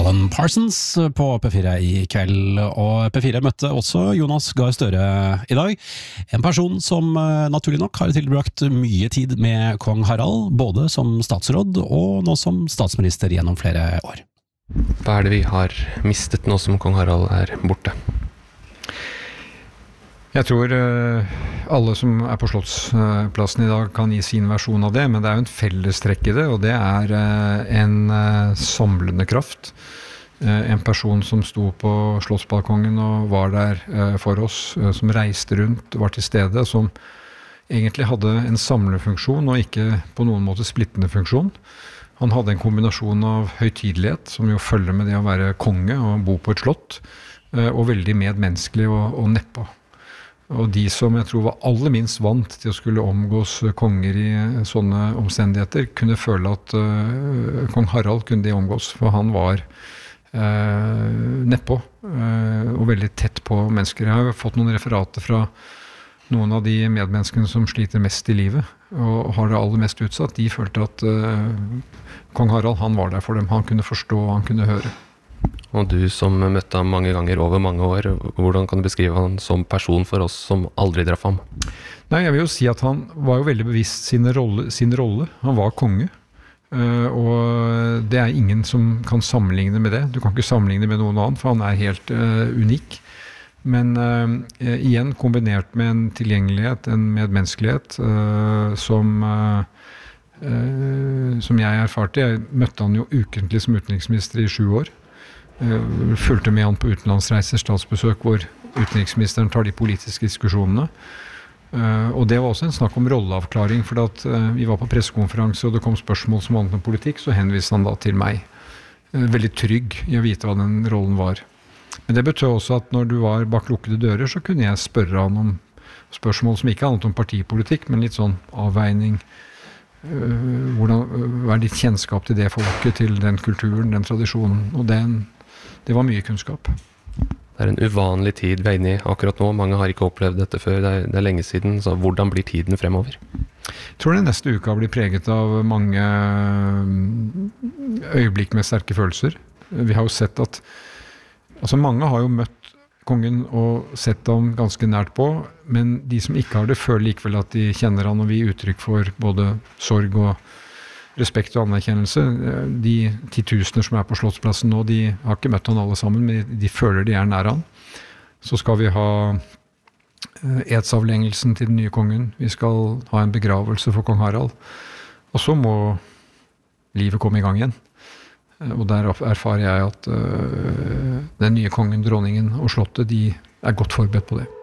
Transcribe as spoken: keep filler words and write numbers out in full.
Alan Parsons på P fire i kveld, og P fire møtte også Jonas Gahr Støre i dag. En person som naturlig nok har tilbrakt mye tid med kong Harald, både som statsråd og nå som statsminister gjennom flere år. Hva er det vi har mistet nå som kong Harald er borte? Jeg tror alle som er på Slottsplassen i dag kan gi sin versjon av det, men det er jo en fellestrekk i det, og det er en samlende kraft. En person som sto på Slottsbalkongen og var der for oss, som reiste rundt, var til stede, som egentlig hadde en samlefunksjon og ikke på noen måte splittende funksjon. Han hadde en kombinasjon av høytidelighet, som jo følger med det å være konge og bo på et slott, og veldig medmenneskelig og, og nedpå. Og de som jeg tror var aller minst vant til å skulle omgås konger i sånne omstendigheter, kunne føle at uh, kong Harald kunne de omgås, for han var uh, nedpå uh, og veldig tett på mennesker. Jeg har fått noen referater fra noen av de medmenneskene som sliter mest i livet, og har det aller mest utsatt. De følte at uh, kong Harald, han var der for dem. Han kunne forstå, han kunne høre. Og du som møtte ham mange ganger over mange år, hvordan kan du beskrive han som person for oss som aldri traff ham? Nei, jeg vil jo si at han var jo veldig bevisst sin rolle. Sin rolle. Han var konge, og det er ingen som kan sammenligne med det. Du kan ikke sammenligne med noen annen, for han er helt uh, unik. Men uh, igjen kombinert med en tilgjengelighet, en medmenneskelighet, uh, som, uh, uh, som jeg erfarte. Jeg møtte han jo ukentlig som utenriksminister i sju år. Uh, fulgte med han på utenlandsreiser, statsbesøk, hvor utenriksministeren tar de politiske diskusjonene. Uh, og det var også en snakk om rolleavklaring, for at uh, vi var på pressekonferanse, og det kom spørsmål som handlet om politikk, så henviste han da til meg. Uh, veldig trygg i å vite hva den rollen var. Men det betød også at når du var bak lukkede dører, så kunne jeg spørre han om spørsmål som ikke handlet om partipolitikk, men litt sånn avveining. Uh, hvordan, uh, hva er ditt kjennskap til det folket, til den kulturen, den tradisjonen, og den det var mye kunnskap. Det er en uvanlig tid vi er inne i akkurat nå. Mange har ikke opplevd dette før. Det er, det er lenge siden. Så hvordan blir tiden fremover? Jeg tror den neste uka blir preget av mange øyeblikk med sterke følelser. Vi har jo sett at altså mange har jo møtt kongen og sett ham ganske nært på, men de som ikke har det, føler likevel at de kjenner han, og vi gir uttrykk for både sorg og respekt og anerkjennelse. De titusener som er på Slottsplassen nå, de har ikke møtt han alle sammen, men de føler de er nær han. Så skal vi ha edsavlengelsen til den nye kongen. Vi skal ha en begravelse for kong Harald. Og så må livet komme i gang igjen. Og der erfarer jeg at uh, den nye kongen, dronningen og slottet, de er godt forberedt på det.